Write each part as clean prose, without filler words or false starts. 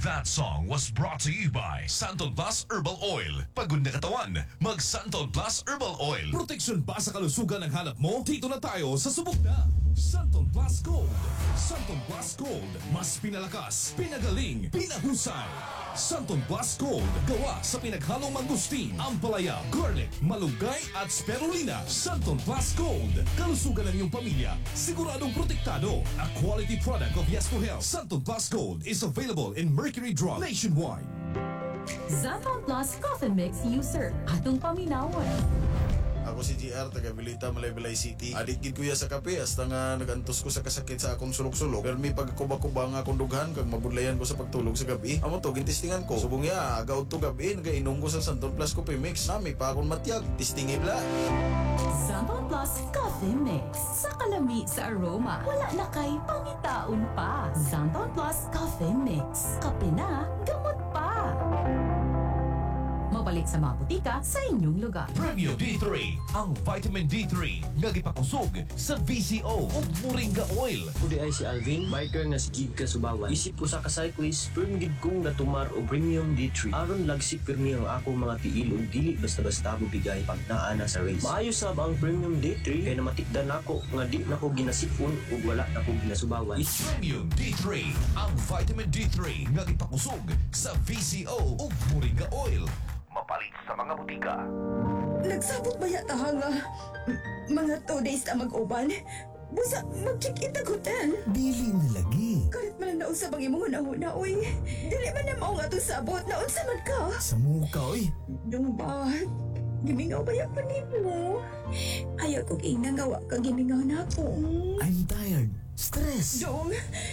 That song was brought to you by Santon Plus Herbal Oil. Pagod na katawan, mag Santon Plus Herbal Oil. Proteksyon ba sa kalusugan ang hanap mo? Dito na tayo sa subok na Santon Plus Gold. Santon Plus Gold, mas pinalakas, pinagaling, pinahusay. Santon Plus Gold, gawa sa pinaghalong mangustin, ampalaya, garlic, malunggay at spirulina. Santon Plus Gold, kalusugan ng iyong pamilya, siguradong protektado. A quality product of Yesco Health. Santon Plus Gold is available in Mercury Drug nationwide. Santon Plus Coffee Mix User, atong paminawan. Ako si GR, taga Bilita, Malaybalay City. Adik gid kuya sa kape, hasta nga nagantos ko sa kasakit sa akong sulok-sulok. Pero may pagkuba-kuba nga akong dughan, kag mabudlayan ko sa pagtulog sa gabi. Amo to, gintistingan ko. Subong ya, agaw to gabi, nagainom ko sa Santon Plus Coffee Mix. Nami pa akong matiyag, tistingin la. Santon Plus Coffee Mix. Sa kalami sa aroma, wala na kay pangitaon pa. Santon Plus Coffee Mix. Kape na, gamot pa. Mabalik sa mga butika sa inyong lugar. Premium D3, ang vitamin D3 nga gipakusog sa VCO ug Moringa Oil. Kudi ay si Alvin, biker nga si Jig Kasubawan. Isip ko sa ka-cyclist, firm gid kong natumar o Premium D3. Aron lagsik pirmi ang akong mga tiil ug dili basta-basta bubigay pag naana sa race. Maayo sab ang Premium D3 kay namatikdan nako nga di nako ginasipon ug wala nako ginasubawan. Premium D3, ang vitamin D3 nga gipakusog sa VCO ug Moringa Oil. Mapalit sa mga butika. Nagsabot ba yata nga mga 2 days na mag-uban? Busa, mag-check-in tag hotel. Dili na lagi. Kalit man lang naunsa bang imong una-una, uy. Dili man na mao nga itong sabot. Naunsa man ka. Sa muka, oy. Dong ba? Gimingaw ba yan pa mo? Ayaw kong inangawa ka gimingaw na ako. I'm tired. Stress. Dong,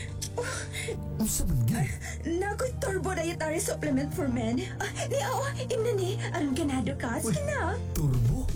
Unsa man gyud? nako'y turbo dietary supplement for men. Ni, imna ni, aron ganado ka. Sige na. Turbo?